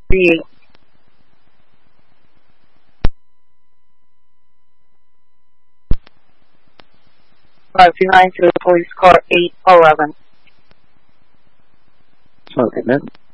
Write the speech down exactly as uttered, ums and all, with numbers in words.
three eight. five two nine to the police car eight eleven. Okay, man.